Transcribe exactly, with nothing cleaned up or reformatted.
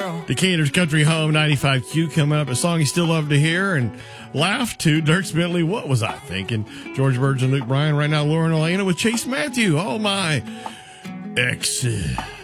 girl. Decatur's Country Home ninety-five Q coming up. A song you still love to hear and laugh to. Dirk Bentley, What Was I Thinking? George Burge and Luke Bryan. Right now, Lauren Elena with Chase Matthew. Oh, my exes.